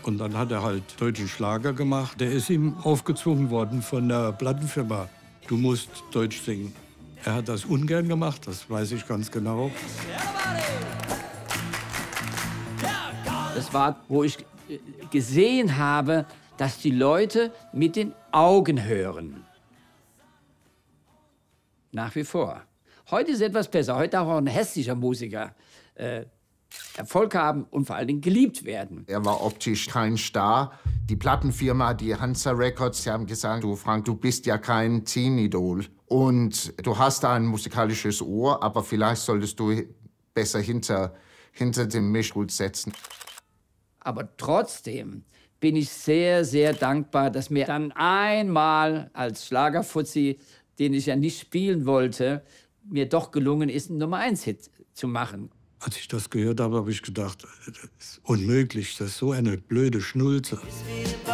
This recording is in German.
Und dann hat er halt deutschen Schlager gemacht. Der ist ihm aufgezwungen worden von der Plattenfirma. Du musst Deutsch singen. Er hat das ungern gemacht, das weiß ich ganz genau. Das war, wo ich gesehen habe, dass die Leute mit den Augen hören. Nach wie vor. Heute ist es etwas besser. Heute darf auch ein hässlicher Musiker Erfolg haben und vor allen Dingen geliebt werden. Er war optisch kein Star. Die Plattenfirma, die Hansa Records, die haben gesagt, du Frank, du bist ja kein Teen-Idol. Und du hast da ein musikalisches Ohr, aber vielleicht solltest du besser hinter dem Mischpult setzen. Aber trotzdem bin ich sehr, sehr dankbar, dass mir dann einmal als Schlagerfuzzi, den ich ja nicht spielen wollte, mir doch gelungen ist, einen Nummer-1-Hit zu machen. Als ich das gehört habe, habe ich gedacht, das ist unmöglich, das ist so eine blöde Schnulze.